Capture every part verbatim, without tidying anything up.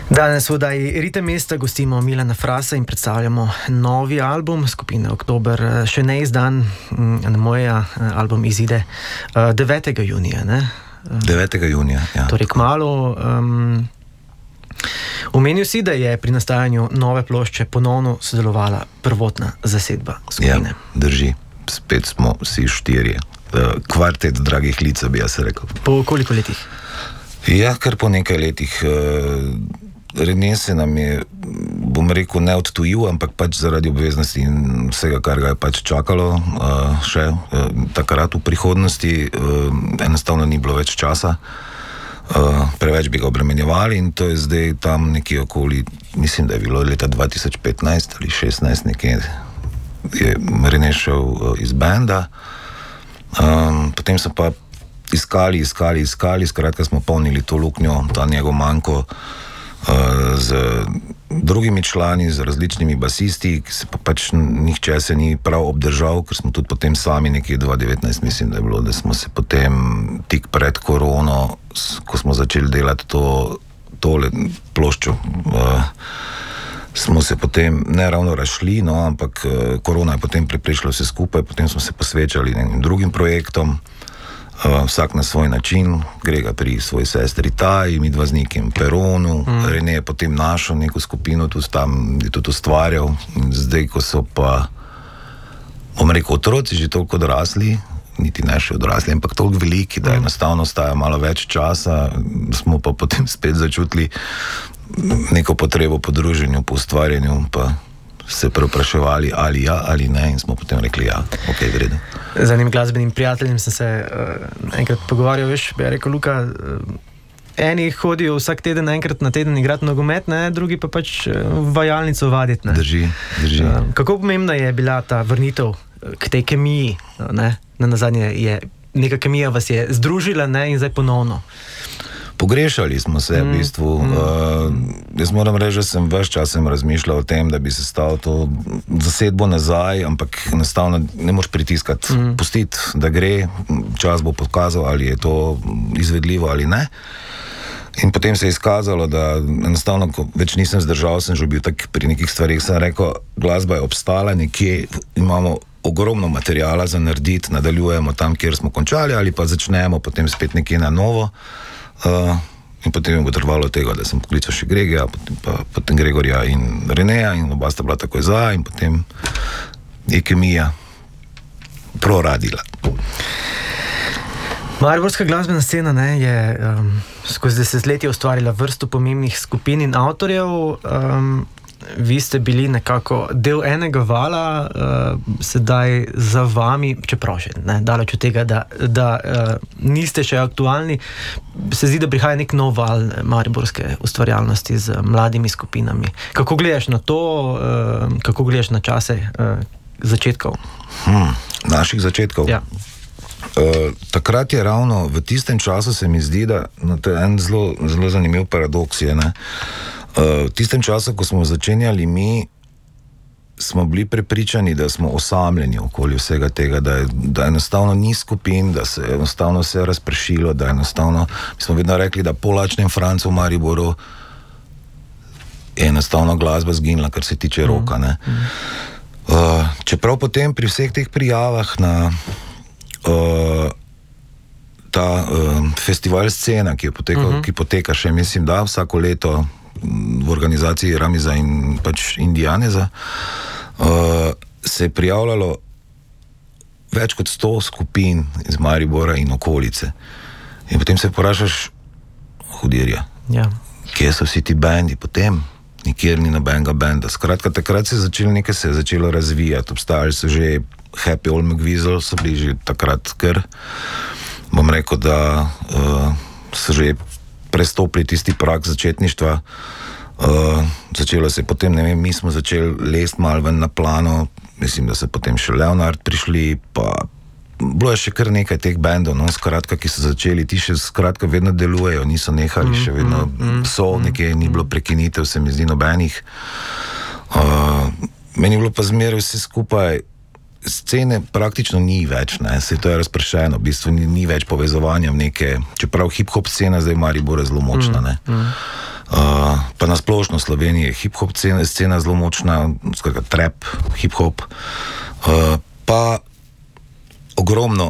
Danes v oddaji Ritem mesta gostimo Milana Frasa in predstavljamo novi album skupine Oktober, še neizdan. Moj album izide devetega junija, ne? devetega junija, ja. Torej kmalu. Um, omenil si, da je pri nastajanju nove plošče ponovno sodelovala prvotna zasedba skupine. Ja, drži. Spet smo vsi štirje. Kvartet dragih lic, bi jaz rekel. Po koliko letih? Ja, kar po nekaj letih. Rene se nam je, bom rekel, ne odtujil, ampak pač zaradi obveznosti in vsega, kar ga je pač čakalo še takrat v prihodnosti, enostavno ni bilo več časa. Preveč bi ga obremenjevali in to je zdaj tam nekje okoli, mislim, da je bilo leta dva tisoč petnajst ali šestnajst nekje, je Rene šel iz benda. Potem so pa iskali, iskali, iskali, skratka smo polnili to luknjo, ta njegov manjko z drugimi člani, z različnimi basisti, ki se pa pač nihče se ni prav obdržal, ker smo tudi potem sami nekje dva tisoč devetnajst, mislim, da je bilo, da smo se potem tik pred korono, ko smo začeli delati to, tole ploščo, smo se potem ne ravno razšli, no, ampak korona je potem preprečila vse skupaj, potem smo se posvečali nekim drugim projektom, Uh, vsak na svoj način, Grega pri svoji sestri Taji, mi dva z nekim Peronu, mm. Rene je potem našel neko skupino, tudi tam je tudi ustvarjal. In zdaj, ko so pa, bom rekel, otroci že toliko odrasli, niti ne še odrasli, ampak toliko veliki, da mm. enostavno ostaja malo več časa, smo pa potem spet začutili neko potrebo po druženju, po ustvarjanju, pa se preopraševali ali ja ali ne in smo potem rekli ja, ok, vredo. Z enim glasbenim prijateljem sem se uh, enkrat pogovarjal, veš, bi rekel, Luka, uh, eni hodijo vsak teden, enkrat na teden igrati nogomet, ne, drugi pa pač uh, vajalnico vaditi, ne. Drži, drži. Uh, kako pomembna je bila ta vrnitev k tej kemiji, ne, na nazadnje je neka kemija vas je združila, ne, in zdaj ponovno. Pogrešali smo se v bistvu. Mm, mm. Uh, jaz moram reči, da sem ves čas razmišljal o tem, da bi se stal to zasedbo nazaj, ampak enostavno ne moreš pritiskati, mm. pustiti, da gre, čas bo pokazal, ali je to izvedljivo ali ne. In potem se je izkazalo, da enostavno, ko več nisem zdržal, sem že bil tak pri nekih stvarih, sem rekel, glasba je obstala nekje, imamo ogromno materijala za narediti, nadaljujemo tam, kjer smo končali, ali pa začnemo potem spet nekje na novo. Uh, in potem je potrebovalo tega, da sem poklical še Gregija, potem, pa, potem Gregorja in Reneja in oba sta bila takoj za in potem je kemija proradila. Mariborska glasbena scena, ne, je um, skozi desetletje ustvarila vrsto pomembnih skupin in avtorjev. Um, vi ste bili nekako del enega vala, uh, sedaj za vami, čeprav še ne, daleč od tega, da, da uh, niste še aktualni, se zdi, da prihaja nek nov val mariborske ustvarjalnosti z mladimi skupinami. Kako gledaš na to, uh, kako gledaš na čase uh, začetkov? Hmm, naših začetkov? Ja. Uh, takrat je ravno, v tistem času se mi zdi, da no, to je en zelo, zelo zanimiv paradoks je, ne. Uh, v tistem času, ko smo začenjali mi, smo bili prepričani, da smo osamljeni okoli vsega tega, da, je, da enostavno ni skupin, da se enostavno vse razpršilo, da enostavno, mi smo vedno rekli, da po Lačnem Francu v Mariboru je enostavno glasba zginila, kar se tiče roka, ne. Uh, čeprav potem pri vseh teh prijavah na uh, ta uh, festival Scena, ki, je potekal, uh-huh. ki poteka še, mislim, da vsako leto v organizaciji Ramiza in pač Indijaneza, uh, se je prijavljalo več kot sto skupin iz Maribora in okolice. In potem se vprašaš, hudirja, ja. Kje so vsi ti bendi potem? Nikjer ni nobenega benda. Skratka, takrat se je začelo, nekaj se je začelo razvijati. Obstajali so že Happy Old McWeasel, so bili že takrat, ker bom rekel, da uh, so že prestopili tisti prag začetništva. Uh, začelo se potem, ne vem, mi smo začeli lest malo ven na plano, mislim, da so potem še Leonard prišli, pa bilo je še kar nekaj teh bendov, no, skratka, ki so začeli, ti še skratka vedno delujejo, niso nehali, še vedno so, nekaj ni bilo prekinitev, se mi zdi nobenih. Uh, meni je bilo pa zmeraj vse skupaj, scene praktično ni več, ne, se to je razpršeno, v bistvu ni, ni več povezovanja v neke, čeprav hip-hop scena zdaj v Mariboru je zelo močna, ne. Uh, pa nasplošno v Sloveniji je hip-hop scena, scena zelo močna, skratka trap, hip-hop, uh, pa ogromno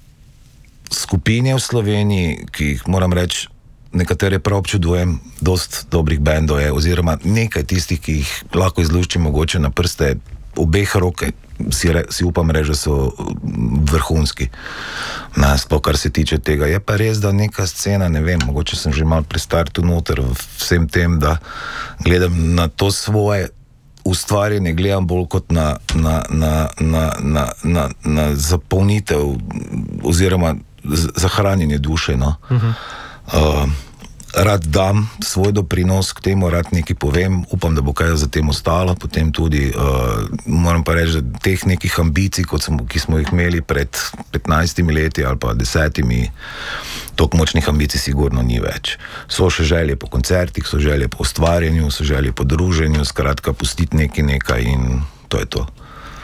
skupine v Sloveniji, ki jih moram reči, nekatere prav občudujem, dost dobrih bendov je, oziroma nekaj tistih, ki jih lahko izluščim mogoče na prste obeh roke, si, re, si upam reči, da so vrhunski. Sploh kar se tiče tega. Je pa res, da neka scena, ne vem, mogoče sem že malo prestar tu noter v vsem tem, da gledam na to svoje ustvarjanje, gledam bolj kot na, na, na, na, na, na, na zapolnitev oziroma zahranjenje duše, no. Uh-huh. Uh, rad dam svoj doprinos k temu, rad nekaj povem, upam, da bo kaj za tem ostalo, potem tudi uh, moram pa reči, da teh nekih ambicij, kot smo, ki smo jih imeli pred petnajstimi leti ali pa desetimi, toliko močnih ambicij sigurno ni več. So še želje po koncertih, so želje po ustvarjanju, so želje po druženju, skratka pustiti nekaj nekaj in to je to.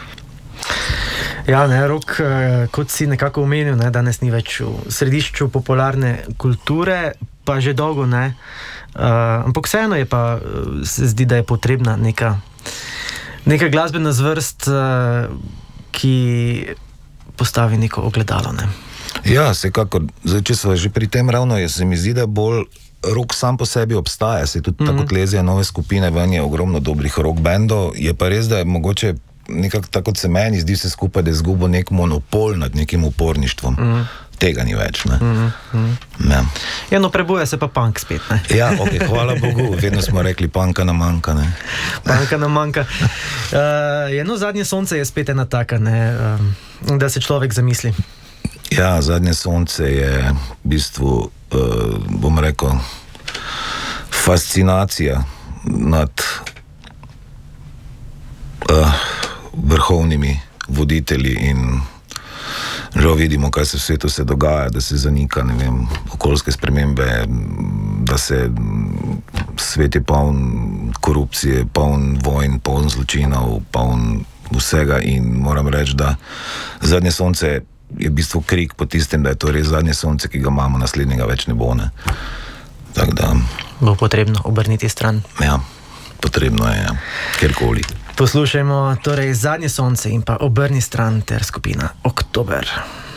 Ja, ne, Rok, kot si nekako omenil, ne, danes ni več v središču popularne kulture, pa že dolgo ne. Uh, ampak vseeno je pa, se zdi, da je potrebna neka, neka glasbena zvrst, uh, ki postavi neko ogledalo, ne. Ja, vsekakor. Zdaj, če so že pri tem ravno, je se mi zdi, da bolj rock sam po sebi obstaja, se tudi mm-hmm. tako tlezijo nove skupine, ven je ogromno dobrih rock bandov, je pa res, da je mogoče nekako tako, kot se meni zdi se skupaj, da je zgubo nek monopol nad nekim uporništvom. Mm. Tega ni več, ne. Mm-hmm. Ja. Ja, no, prebuja se pa punk spet, ne. Ja, ok, hvala Bogu, vedno smo rekli, punka nam manjka, ne. Punka nam manjka. Uh, ja, no, Zadnje sonce je spet ena taka, ne, um, da se človek zamisli. Ja, Zadnje sonce je v bistvu, uh, bom rekel, fascinacija nad uh, vrhovnimi voditelji in žal vidimo, kaj se v svetu se dogaja, da se zanika, ne vem, okoljske spremembe, da se svet je poln korupcije, poln vojn, poln zločinov, poln vsega in moram reči, da Zadnje sonce je v bistvu krik po tistem, da je to res zadnje sonce, ki ga imamo, naslednjega več ne bo, ne. Tak da bo potrebno obrniti stran. Ja, potrebno je, ja, kjerkoli. Poslušajmo torej Zadnje sonce in pa Obrni stran ter skupina Oktober.